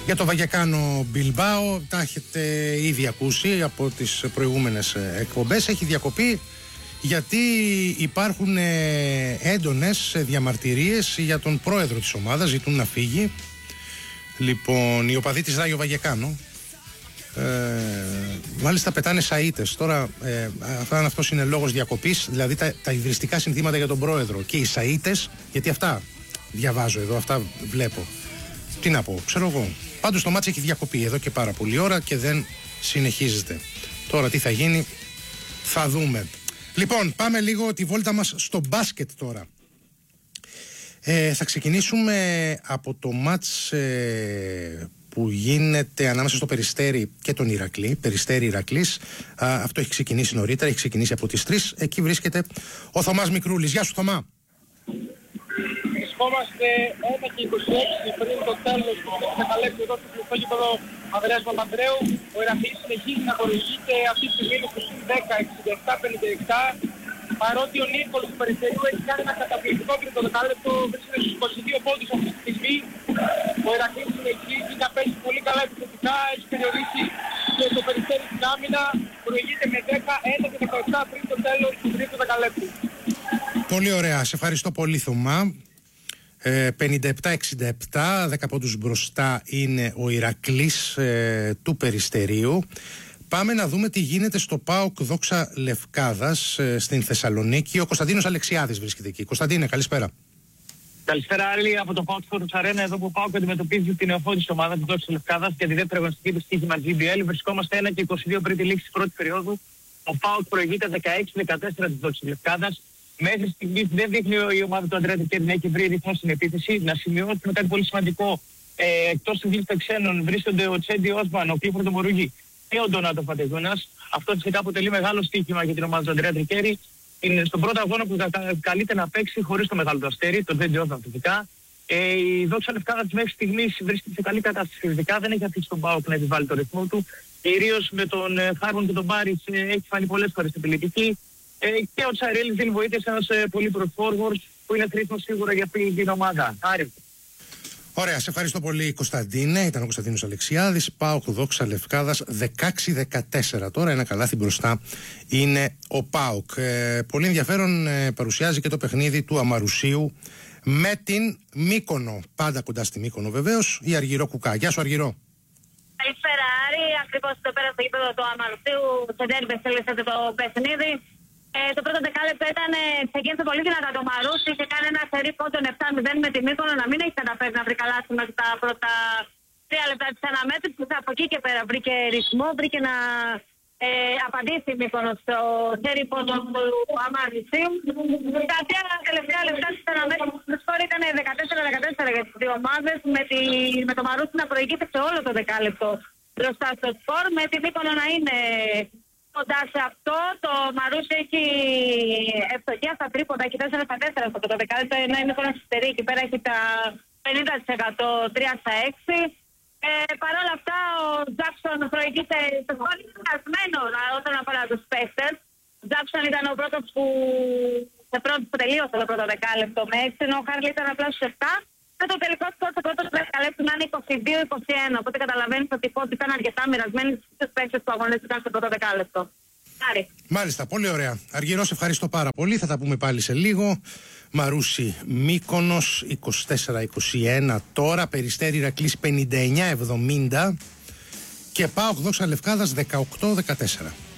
Για το Βαγεκάνο Μπιλμπάο τα έχετε ήδη ακούσει από τις προηγούμενες εκπομπές. Έχει διακοπεί γιατί υπάρχουν έντονες διαμαρτυρίες για τον πρόεδρο της ομάδας, ζητούν να φύγει. Λοιπόν, οι οπαδοί της Ράγιο Βαγεκάνο μάλιστα πετάνε σαΐτες. Τώρα αν αυτός είναι λόγος διακοπής, δηλαδή τα ιδρυστικά συνθήματα για τον πρόεδρο και οι σαΐτες, γιατί αυτά διαβάζω εδώ, αυτά βλέπω. Τι να πω, ξέρω εγώ. Πάντως το μάτς έχει διακοπεί εδώ και πάρα πολλή ώρα και δεν συνεχίζεται. Τώρα τι θα γίνει θα δούμε. Λοιπόν, πάμε λίγο τη βόλτα μας στο μπάσκετ τώρα. Θα ξεκινήσουμε από το μάτς που γίνεται ανάμεσα στο Περιστέρι και τον Ηρακλή. Περιστέρι Ηρακλής. Αυτό έχει ξεκινήσει νωρίτερα, έχει ξεκινήσει από τις 3. Εκεί βρίσκεται ο Θωμάς Μικρούλης. Γεια σου, Θωμά. Βρισκόμαστε 1 και 26 πριν το τέλος του Δεκαλέπτου εδώ στο κλειστό γήπεδο Ανδρέας Παπανδρέου. Ο Ηρακλής συνεχίζει να προηγείται αυτή τη στιγμή στο συν 10, 67-57. Παρότι ο Νίκολος του Περιστερίου έχει κάνει ένα καταπληκτικό τρίτο δεκάλεπτο, βρίσκεται στους 22 πόντους αυτή τη στιγμή. Ο Ηρακλής συνεχίζει να παίζει πολύ καλά επιθετικά, έχει περιορίσει και το Περιστέρι στην άμυνα. Προηγείται με 10, 1 και 17 πριν το τέλος του τρίτου δεκαλέπτου. Πολύ ωραία, σε ευχαριστώ πολύ, Θωμά. 57-67, 10 πόντους μπροστά είναι ο Ηρακλής του Περιστερίου. Πάμε να δούμε τι γίνεται στο ΠΑΟΚ Δόξα Λευκάδας στην Θεσσαλονίκη. Ο Κωνσταντίνος Αλεξιάδης βρίσκεται εκεί. Κωνσταντίνε, καλησπέρα. Καλησπέρα, Άρη, από το ΠΑΟΚ Sports Arena, εδώ που ο ΠΑΟΚ αντιμετωπίζει την νεοφώτιση ομάδα της Δόξας Λευκάδας για τη δεύτερη αγωνιστική του στοίχημα GBL. Βρισκόμαστε 1 και 22 πριν τη λήξη της πρώτης περίοδου. Ο ΠΑΟΚ προηγείται 16-14 της Δόξας Λευκάδας. Μέχρι στιγμής δεν δείχνει η ομάδα του Αντρέα Τρικέρη να έχει βρει ρυθμό στην επίθεση. Να σημειώσουμε κάτι πολύ σημαντικό. Εκτός του λίστα ξένων βρίσκονται ο Τσέντι Όσμαν, ο Κλήφορντο Μορούγη και ο Ντονάτο Φαντεζούνας. Αυτό φυσικά αποτελεί μεγάλο στοίχημα για την ομάδα του Αντρέα Τρικέρη. Είναι στον πρώτο αγώνα που καλείται να παίξει χωρίς το μεγάλο του αστέρι, τον Τσέντι Όσμαν φυσικά. Η Δόξα Λευκάδας μέχρι στιγμής βρίσκεται σε καλή κατάσταση φυσικά, δεν έχει αφήσει τον ΠΑΟΚ να επιβάλλει το ρυθμό του. Κυρίως με τον Χάρμον και τον Μπάριτς έχει φανεί πολλές φορές στην επιλογική. Και ο Τσαρέλης δίνει βοήθεια σε ένας πολύ forward που είναι χρήσιμος σίγουρα για αυτή την ομάδα. Άρη. Ωραία, σε ευχαριστώ πολύ, Κωνσταντίνε. Ήταν ο Κωνσταντίνος Αλεξιάδης. ΠΑΟΚ Δόξα Λευκάδας 16-14. Τώρα ένα καλάθι μπροστά είναι ο ΠΑΟΚ. Πολύ ενδιαφέρον παρουσιάζει και το παιχνίδι του Αμαρουσίου με την Μύκονο. Πάντα κοντά στη Μύκονο βεβαίως, η Αργυρό Κουκά. Γεια σου, Αργυρό. Καλησπέρα, Άρη. Ακριβώς το πέρα στο γήπεδο του Αμαρουσίου, στο ντέρμπι στέλνετε το παιχνίδι. Το πρώτο δεκάλεπτο ξεκίνησε πολύ δυνατά το Μαρούσι, είχε κάνει ένα σερί πόντων 7-0 με τη Μύκονο να μην έχει καταφέρει να βρει καλά μέχρι τα πρώτα 3 λεπτά της αναμέτρησης. Από εκεί και πέρα βρήκε ρυθμό, βρήκε να απαντήσει η Μύκονο στο σερί πόντων του Αμαρουσίου. Τα τελευταία λεπτά της αναμέτρησης το σκορ ήταν 14-14 για τις δύο ομάδες, με το Μαρούσι να προηγείται σε όλο το δεκάλεπτο μπροστά στο σκορ, με τη Μύκονο να είναι κοντά σε αυτό. Το Μαρούσι έχει ευστοχία στα τρίποντα, έχει 4-4 στο πρώτο δεκάλεπτο, ενώ η Μύκονος υστερεί εκεί πέρα έχει τα 50%, 3-6. Παρ' όλα αυτά ο Τζάκσον προηγείται στο σκορ, είναι χασμένο όταν αφορά τους παίχτες. Ο Τζάκσον ήταν ο πρώτος που τελείωσε το πρώτο δεκάλεπτο με 6, ενώ ο Χάρλι ήταν απλά στους 7. Και το τελικό σκορ στο πρώτο δεκαλέπτου να είναι 22-21. Οπότε καταλαβαίνεις ότι οι πόντοι ήταν αρκετά μοιρασμένοι στους παίκτες που αγωνίστηκαν στο πρώτο δεκάλεπτο. Άρη. Μάλιστα, πολύ ωραία. Αργυρό, σε ευχαριστώ πάρα πολύ. Θα τα πούμε πάλι σε λίγο. Μαρούσι Μύκονος 24-21 τώρα. Περιστέρι Ηρακλής 59-70. Και ΠΑΟΚ Δόξα Λευκάδας 18-14.